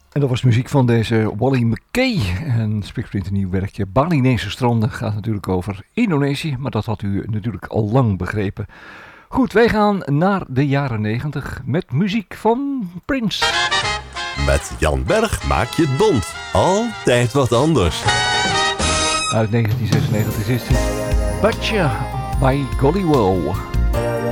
En dat was muziek van deze Wally McKay. En Spiksplinter een nieuw werkje. Balinese stranden gaat natuurlijk over Indonesië. Maar dat had u natuurlijk al lang begrepen. Goed, wij gaan naar de jaren 90 met muziek van Prince. Met Jan Berg maak je het bond. Altijd wat anders. Uit 1996 is dit Butcher by Golly Wow.